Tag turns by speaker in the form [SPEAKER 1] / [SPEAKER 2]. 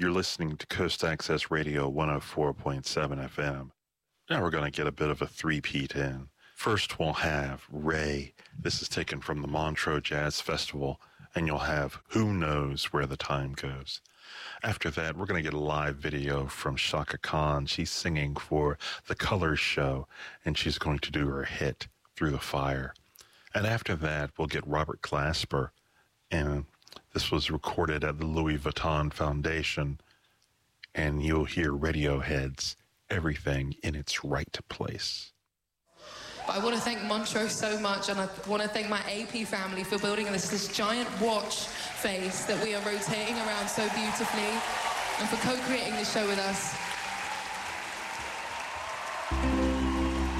[SPEAKER 1] You're listening to Coast Access Radio 104.7 FM. Now we're going to get a bit of a three-peat in. First, we'll have Ray. This is taken from the Montreux Jazz Festival, and you'll have Who Knows Where the Time Goes. After that, we're going to get a live video from Chaka Khan. She's singing for The Colors Show, and she's going to do her hit, Through the Fire. And after that, we'll get Robert Glasper, and this was recorded at the Louis Vuitton Foundation, and you'll hear Radiohead's Everything in Its Right Place.
[SPEAKER 2] But I want to thank Montreux so much, and I want to thank my AP family for building this giant watch face that we are rotating around so beautifully, and for co-creating this show with us.